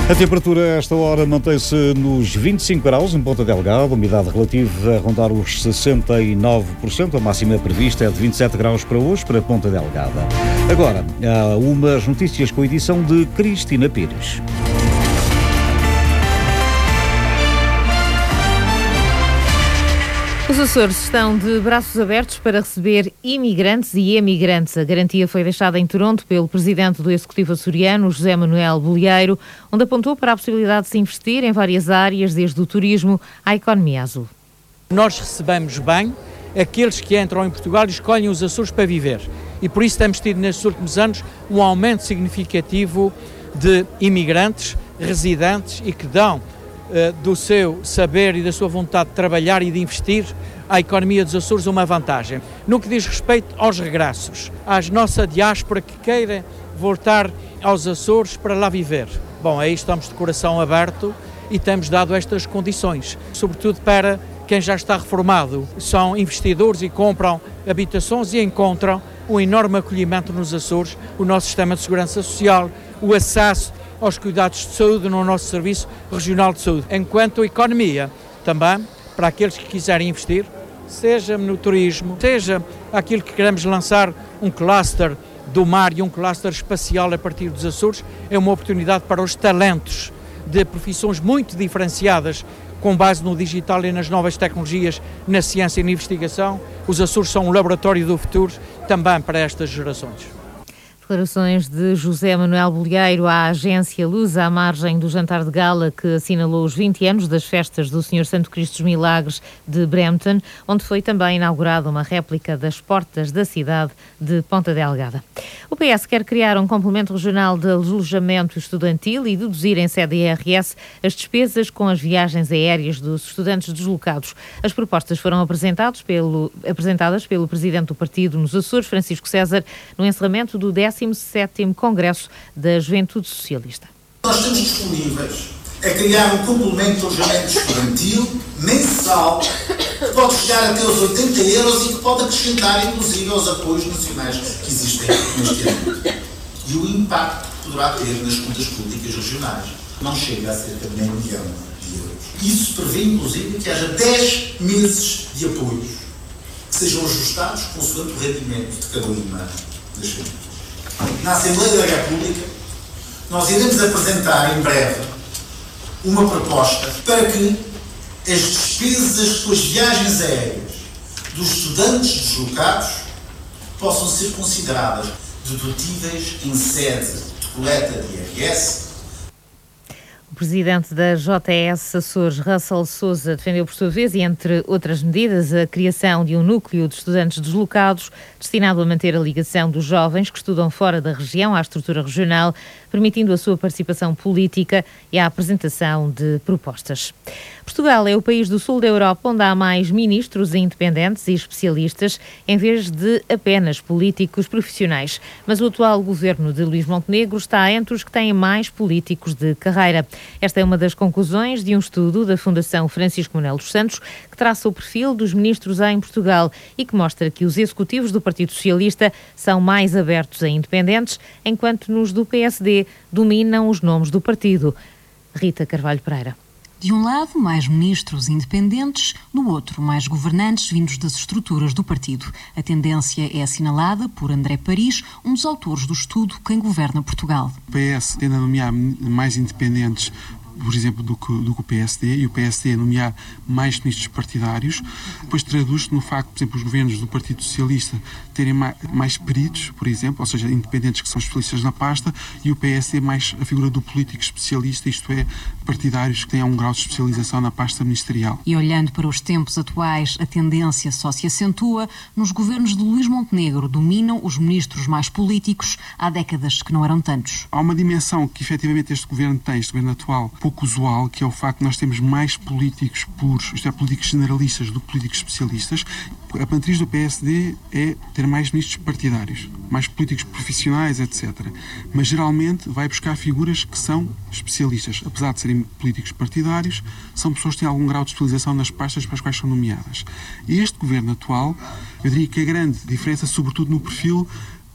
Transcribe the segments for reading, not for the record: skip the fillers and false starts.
A temperatura a esta hora mantém-se nos 25 graus em Ponta Delgada, umidade relativa a rondar os 69%, a máxima prevista é de 27 graus para hoje, para Ponta Delgada. Agora, há umas notícias com a edição de Cristina Pires. Os Açores estão de braços abertos para receber imigrantes e emigrantes. A garantia foi deixada em Toronto pelo presidente do Executivo açoriano, José Manuel Bolieiro, onde apontou para a possibilidade de se investir em várias áreas, desde o turismo à economia azul. Nós recebemos bem aqueles que entram em Portugal e escolhem os Açores para viver. E por isso temos tido nestes últimos anos um aumento significativo de imigrantes, residentes e que dão do seu saber e da sua vontade de trabalhar e de investir à economia dos Açores uma vantagem. No que diz respeito aos regressos, à nossa diáspora que queira voltar aos Açores para lá viver. Bom, aí estamos de coração aberto e temos dado estas condições, sobretudo para quem já está reformado. São investidores e compram habitações e encontram um enorme acolhimento nos Açores, o nosso sistema de segurança social, o acesso aos cuidados de saúde no nosso Serviço Regional de Saúde. Enquanto a economia, também, para aqueles que quiserem investir, seja no turismo, seja aquilo que queremos lançar, um cluster do mar e um cluster espacial a partir dos Açores, é uma oportunidade para os talentos de profissões muito diferenciadas, com base no digital e nas novas tecnologias, na ciência e na investigação. Os Açores são um laboratório do futuro também para estas gerações. Declarações de José Manuel Bolieiro à agência Luz, à margem do jantar de gala que assinalou os 20 anos das festas do Senhor Santo Cristo dos Milagres de Brampton, onde foi também inaugurada uma réplica das portas da cidade de Ponta Delgada. O PS quer criar um complemento regional de alojamento estudantil e deduzir em sede IRS as despesas com as viagens aéreas dos estudantes deslocados. As propostas foram apresentadas pelo presidente do partido nos Açores, Francisco César, no encerramento do 17º Congresso da Juventude Socialista. Nós estamos disponíveis a criar um complemento de alojamento estudantil mensal que pode chegar até os 80 euros e que pode acrescentar inclusive aos apoios nacionais que existem neste âmbito. E o impacto que poderá ter nas contas públicas regionais não chega a cerca de meio milhão de euros. Isso prevê inclusive que haja 10 meses de apoios que sejam ajustados consoante o rendimento de cada uma das famílias. Na Assembleia da República, nós iremos apresentar em breve uma proposta para que as despesas com as viagens aéreas dos estudantes deslocados possam ser consideradas dedutíveis em sede de coleta de IRS. O presidente da JS Açores, Russell Sousa, defendeu por sua vez, e entre outras medidas, a criação de um núcleo de estudantes deslocados destinado a manter a ligação dos jovens que estudam fora da região à estrutura regional, permitindo a sua participação política e a apresentação de propostas. Portugal é o país do sul da Europa onde há mais ministros independentes e especialistas, em vez de apenas políticos profissionais. Mas o atual governo de Luís Montenegro está entre os que têm mais políticos de carreira. Esta é uma das conclusões de um estudo da Fundação Francisco Manuel dos Santos, que traça o perfil dos ministros em Portugal e que mostra que os executivos do Partido Socialista são mais abertos a independentes, enquanto nos do PSD dominam os nomes do partido. Rita Carvalho Pereira. De um lado, mais ministros independentes, do outro, mais governantes vindos das estruturas do partido. A tendência é assinalada por André Paris, um dos autores do estudo Quem Governa Portugal. O PS tende a nomear mais independentes, por exemplo, do que o PSD, e o PSD a nomear mais ministros partidários. Depois traduz-se no facto, por exemplo, os governos do Partido Socialista terem mais peritos, por exemplo, ou seja, independentes que são especialistas na pasta, e o PSD mais a figura do político especialista, isto é, partidários que têm um grau de especialização na pasta ministerial. E olhando para os tempos atuais, a tendência só se acentua. Nos governos de Luís Montenegro dominam os ministros mais políticos, há décadas que não eram tantos. Há uma dimensão que efetivamente este governo tem, este governo atual, pouco usual, que é o facto de nós termos mais políticos puros, isto é, políticos generalistas do que políticos especialistas. A matriz do PSD é ter mais ministros partidários, mais políticos profissionais, etc. Mas geralmente vai buscar figuras que são especialistas. Apesar de serem políticos partidários, são pessoas que têm algum grau de especialização nas pastas para as quais são nomeadas. E este governo atual, eu diria que a grande diferença, sobretudo no perfil,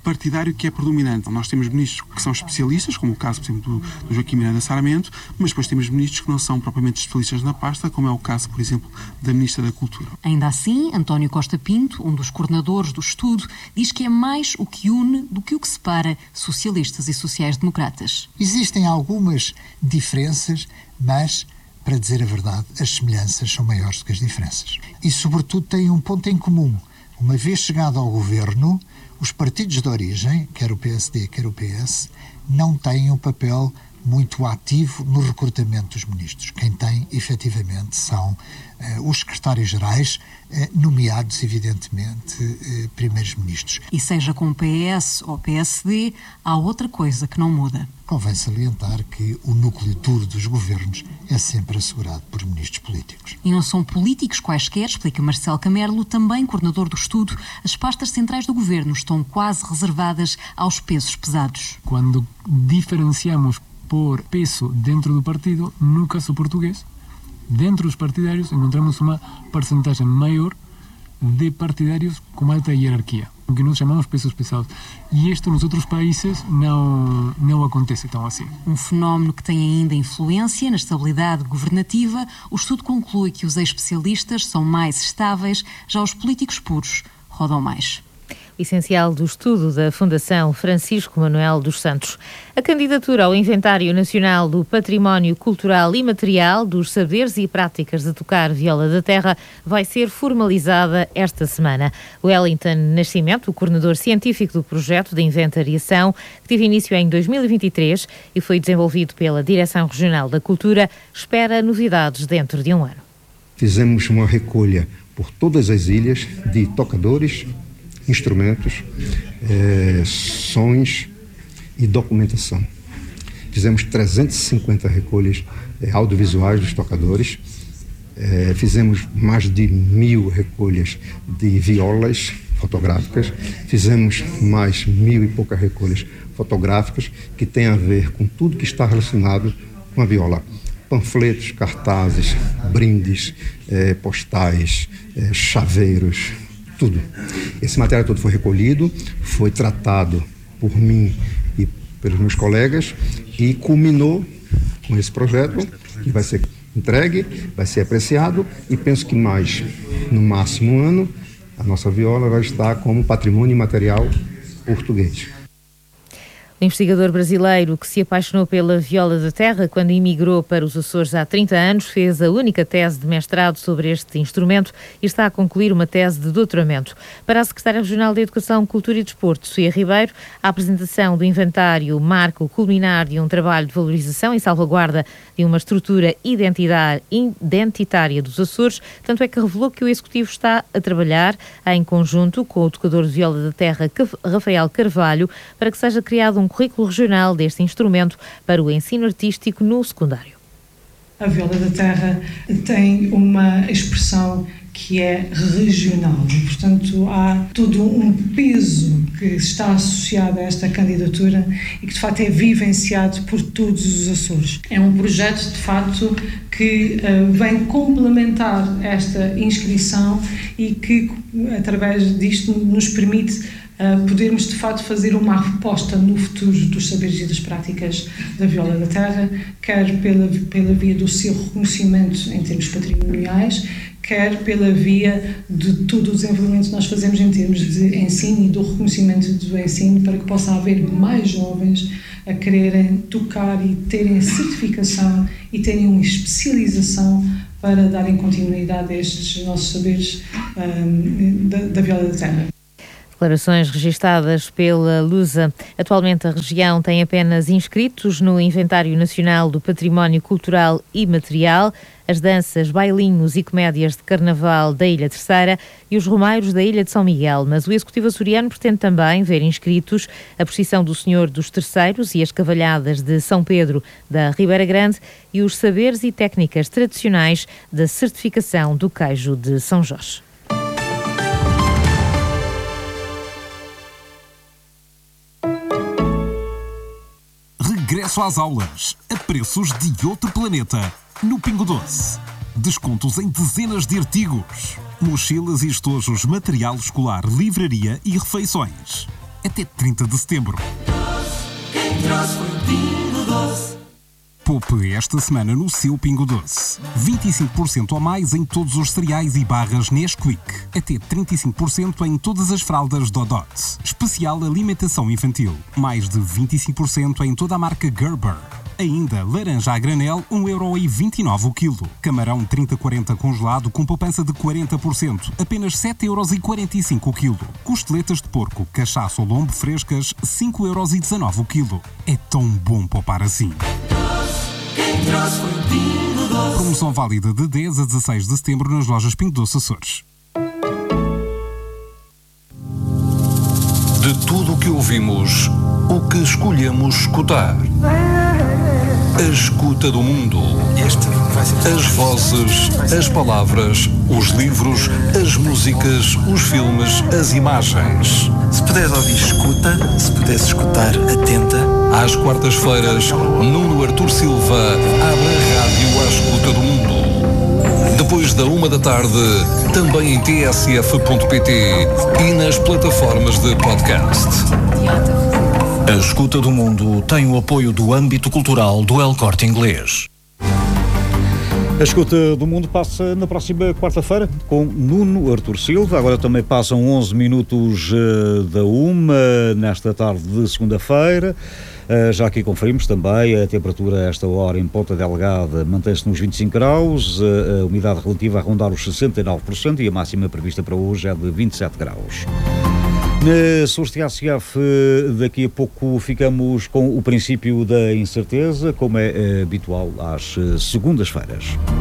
partidário que é predominante. Nós temos ministros que são especialistas, como o caso, por exemplo, do Joaquim Miranda Sarmento, mas depois temos ministros que não são propriamente especialistas na pasta, como é o caso, por exemplo, da Ministra da Cultura. Ainda assim, António Costa Pinto, um dos coordenadores do estudo, diz que é mais o que une do que o que separa socialistas e sociais-democratas. Existem algumas diferenças, mas, para dizer a verdade, as semelhanças são maiores do que as diferenças. E, sobretudo, têm um ponto em comum. Uma vez chegado ao governo, os partidos de origem, quer o PSD, quer o PS, não têm um papel muito ativo no recrutamento dos ministros. Quem tem, efetivamente, são os secretários-gerais, nomeados, evidentemente, primeiros ministros. E seja com o PS ou PSD, há outra coisa que não muda. Convém salientar que o núcleo duro dos governos é sempre assegurado por ministros políticos. E não são políticos quaisquer, explica Marcelo Camerlo, também coordenador do estudo. As pastas centrais do governo estão quase reservadas aos pesos pesados. Quando diferenciamos por peso dentro do partido, no caso português, dentro dos partidários encontramos uma percentagem maior de partidários com alta hierarquia, o que nós chamamos pesos pesados. E isto nos outros países não acontece tão assim. Um fenómeno que tem ainda influência na estabilidade governativa. O estudo conclui que os ex-especialistas são mais estáveis, já os políticos puros rodam mais. Essencial do estudo da Fundação Francisco Manuel dos Santos. A candidatura ao Inventário Nacional do Património Cultural Imaterial dos Saberes e Práticas de Tocar Viola da Terra vai ser formalizada esta semana. Wellington Nascimento, o coordenador científico do projeto de inventariação, que teve início em 2023 e foi desenvolvido pela Direção Regional da Cultura, espera novidades dentro de um ano. Fizemos uma recolha por todas as ilhas de tocadores, instrumentos, sons e documentação. Fizemos 350 recolhas audiovisuais dos tocadores, fizemos mais de 1000 recolhas de violas fotográficas, fizemos mais 1000 e poucas recolhas fotográficas que têm a ver com tudo que está relacionado com a viola. Panfletos, cartazes, brindes, postais, chaveiros, tudo. Esse material todo foi recolhido, foi tratado por mim e pelos meus colegas e culminou com esse projeto que vai ser entregue, vai ser apreciado e penso que no máximo um ano, a nossa viola vai estar como patrimônio imaterial português. O investigador brasileiro que se apaixonou pela viola da terra quando emigrou para os Açores há 30 anos fez a única tese de mestrado sobre este instrumento e está a concluir uma tese de doutoramento. Para a Secretária Regional de Educação, Cultura e Desporto, Sofia Ribeiro, a apresentação do inventário marca o culminar de um trabalho de valorização e salvaguarda de uma estrutura identitária dos Açores, tanto é que revelou que o Executivo está a trabalhar em conjunto com o tocador de viola da terra Rafael Carvalho para que seja criado um currículo regional deste instrumento para o ensino artístico no secundário. A viola da terra tem uma expressão que é regional e, portanto, há todo um peso que está associado a esta candidatura e que, de facto, é vivenciado por todos os Açores. É um projeto, de facto, que vem complementar esta inscrição e que, através disto, nos permite podermos, de facto, fazer uma aposta no futuro dos saberes e das práticas da viola da terra, quer pela via do seu reconhecimento em termos patrimoniais, quer pela via de todo o desenvolvimento que nós fazemos em termos de ensino e do reconhecimento do ensino, para que possa haver mais jovens a quererem tocar e terem certificação e terem uma especialização para darem continuidade a estes nossos saberes da viola da terra. Declarações registadas pela Lusa. Atualmente a região tem apenas inscritos no Inventário Nacional do Património Cultural Imaterial as danças, bailinhos e comédias de carnaval da Ilha Terceira e os romeiros da Ilha de São Miguel, mas o Executivo açoriano pretende também ver inscritos a procissão do Senhor dos Terceiros e as cavalhadas de São Pedro da Ribeira Grande e os saberes e técnicas tradicionais da certificação do queijo de São Jorge. Regresso às aulas, a preços de outro planeta, no Pingo Doce. Descontos em dezenas de artigos. Mochilas e estojos, material escolar, livraria e refeições. até 30 de setembro. Poupe esta semana no seu Pingo Doce. 25% ou mais em todos os cereais e barras Nesquik. Até 35% em todas as fraldas Dodot. Especial alimentação infantil. Mais de 25% em toda a marca Gerber. Ainda laranja a granel, 1,29€ o quilo. Camarão 30-40 congelado com poupança de 40%, apenas 7,45€ o quilo. Costeletas de porco, cachaça ou lombo frescas, 5,19€ o quilo. É tão bom poupar assim. Promoção válida de 10 a 16 de setembro nas lojas Pingo Doce Açores. De tudo o que ouvimos, o que escolhemos escutar. A escuta do mundo. As vozes, as palavras, os livros, as músicas, os filmes, as imagens. Se puderes ouvir, escuta. Se puderes escutar, atenta. Às quartas-feiras, Nuno Artur Silva abre a rádio à escuta do mundo. Depois da 1 da tarde, também em tsf.pt e nas plataformas de podcast. A escuta do mundo tem o apoio do âmbito cultural do El Corte Inglês. A escuta do mundo passa na próxima quarta-feira com Nuno Artur Silva. Agora também passam 11 minutos da 1 nesta tarde de segunda-feira. Já aqui conferimos também a temperatura a esta hora em Ponta Delgada mantém-se nos 25 graus, a umidade relativa a rondar os 69% e a máxima prevista para hoje é de 27 graus. Na Açores TSF, daqui a pouco ficamos com o princípio da incerteza, como é habitual às segundas-feiras.